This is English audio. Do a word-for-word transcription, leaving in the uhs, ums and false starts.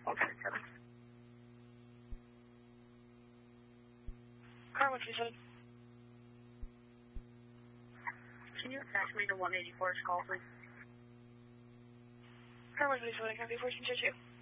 Okay, Kevin. Car one two seven. Can you attach me to one eighty-four's call, please? Car one two seven, copy fourteen two two.